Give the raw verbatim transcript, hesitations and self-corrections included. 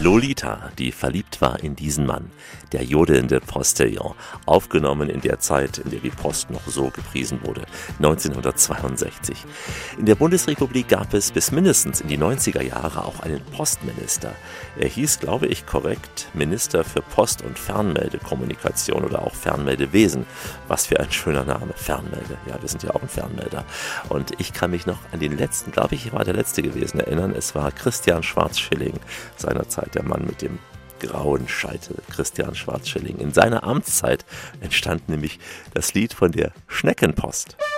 Lolita, die verliebt war in diesen Mann, der jodelnde Postillon, aufgenommen in der Zeit, in der die Post noch so gepriesen wurde, neunzehnhundertzweiundsechzig. In der Bundesrepublik gab es bis mindestens in die neunziger Jahre auch einen Postminister. Er hieß, glaube ich, korrekt Minister für Post- und Fernmeldekommunikation oder auch Fernmeldewesen. Was für ein schöner Name, Fernmelde. Ja, wir sind ja auch ein Fernmelder. Und ich kann mich noch an den letzten, glaube ich, war der letzte gewesen, erinnern. Es war Christian Schwarz-Schilling, seinerzeit der Mann mit dem grauen Scheitel, Christian Schwarz-Schilling. In seiner Amtszeit entstand nämlich das Lied von der Schneckenpost.